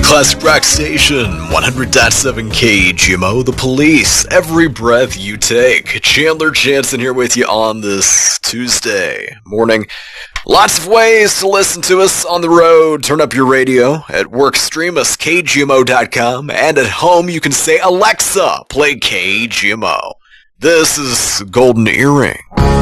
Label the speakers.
Speaker 1: Classic Rock Station, 100.7 KGMO, The Police, Every Breath You Take. Chandler Jansen here with you on this Tuesday morning. Lots of ways to listen to us on the road. Turn up your radio. At work, stream us, KGMO.com. And at home, you can say, Alexa, play KGMO. This is Golden Earring.